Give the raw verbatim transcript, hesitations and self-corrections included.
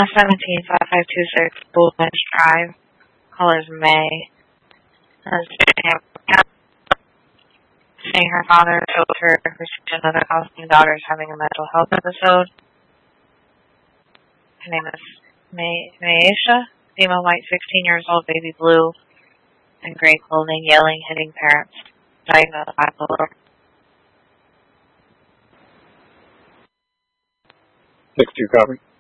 A seventeen five five two six Bullfinch Drive. Colors May. Uh, saying her father told her received another call from daughter is having a mental health episode. Her name is May Mayesha. Female white, sixteen years old, baby blue, and gray clothing, yelling, hitting parents. Diagnosed bipolar. six two copy.